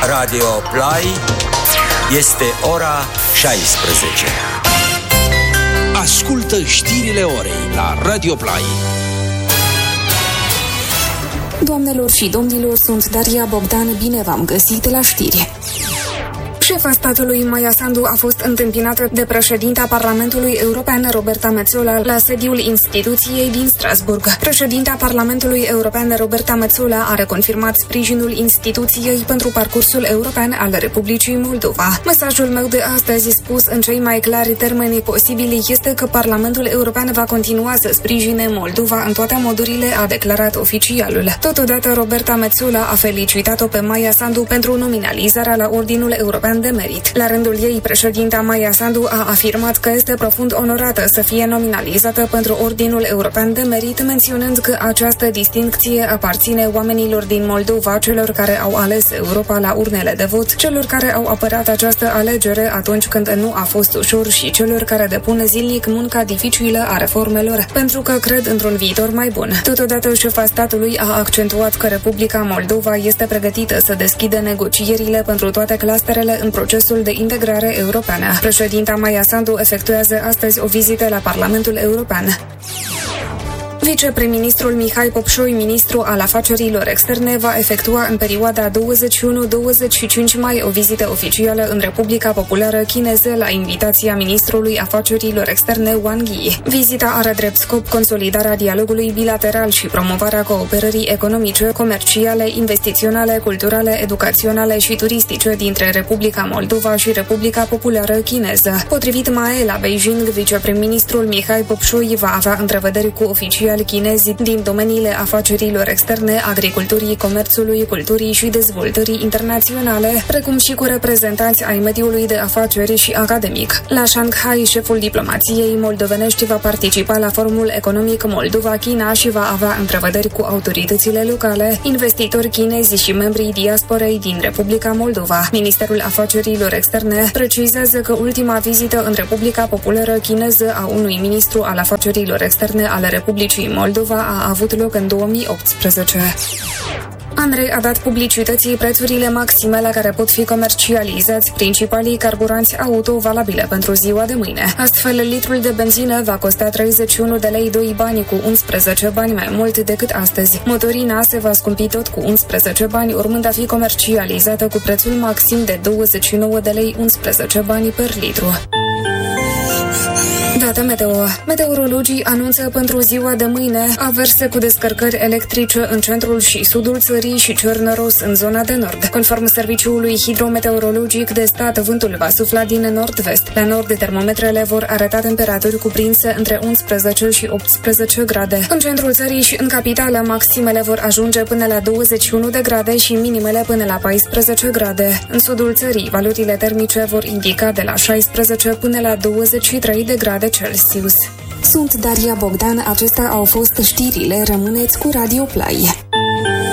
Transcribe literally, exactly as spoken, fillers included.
Radio Play. Este ora șaisprezece. Ascultă știrile orei la Radio Play. Doamnelor și domnilor, sunt Daria Bogdan, bine v-am găsit la știri. Șefa statului Maia Sandu a fost întâmpinată de președinta Parlamentului European Roberta Metsola la sediul instituției din Strasbourg. Președinta Parlamentului European Roberta Metsola a reconfirmat sprijinul instituției pentru parcursul european al Republicii Moldova. Mesajul meu de astăzi, spus în cei mai clari termeni posibili, este că Parlamentul European va continua să sprijine Moldova în toate modurile, a declarat oficialul. Totodată, Roberta Metsola a felicitat-o pe Maia Sandu pentru nominalizarea la Ordinul European de Merit. La rândul ei, președinta Maia Sandu a afirmat că este profund onorată să fie nominalizată pentru Ordinul European de Merit, menționând că această distincție aparține oamenilor din Moldova, celor care au ales Europa la urnele de vot, celor care au apărat această alegere atunci când nu a fost ușor și celor care depun zilnic munca dificilă a reformelor, pentru că cred într-un viitor mai bun. Totodată, șefa statului a accentuat că Republica Moldova este pregătită să deschidă negocierile pentru toate clusterele în procesul de integrare europeană. Președinta Maia Sandu efectuează astăzi o vizită la Parlamentul European. Viceprim-ministrul Mihai Popșoi, ministru al afacerilor externe, va efectua în perioada douăzeci și unu douăzeci și cinci mai o vizită oficială în Republica Populară Chineză la invitația ministrului afacerilor externe Wang Yi. Vizita are drept scop consolidarea dialogului bilateral și promovarea cooperării economice, comerciale, investiționale, culturale, educaționale și turistice dintre Republica Moldova și Republica Populară Chineză. Potrivit M A E la Beijing, viceprim-ministrul Mihai Popșoi va avea întrevederi cu oficiali chinezi din domeniile afacerilor externe, agriculturii, comerțului, culturii și dezvoltării internaționale, precum și cu reprezentanți ai mediului de afaceri și academic. La Shanghai, șeful diplomației moldovenești va participa la Forumul Economic Moldova-China și va avea întrevederi cu autoritățile locale, investitori chinezi și membrii diasporei din Republica Moldova. Ministerul Afacerilor Externe precizează că ultima vizită în Republica Populară Chineză a unui ministru al afacerilor externe ale Republicii Moldova a avut loc în două mii optsprezece. ANRE a dat publicității prețurile maxime la care pot fi comercializați principalii carburanți auto valabile pentru ziua de mâine. Astfel, litrul de benzină va costa treizeci și unu de lei doi bani, cu unsprezece bani mai mult decât astăzi. Motorina se va scumpi tot cu unsprezece bani, urmând a fi comercializată cu prețul maxim de douăzeci și nouă de lei unsprezece bani per litru. Date meteo. Meteorologii anunță pentru ziua de mâine averse cu descărcări electrice în centrul și sudul țării și cer noros în zona de nord. Conform Serviciului Hidrometeorologic de Stat, vântul va sufla din nord-vest. La nord, termometrele vor arăta temperaturi cuprinse între unsprezece și optsprezece grade. În centrul țării și în capitală, maximele vor ajunge până la douăzeci și unu de grade și minimele până la paisprezece grade. În sudul țării, valorile termice vor indica de la șaisprezece până la douăzeci și trei de grade Celsius. Sunt Daria Bogdan, acestea au fost știrile, rămâneți cu Radio Play.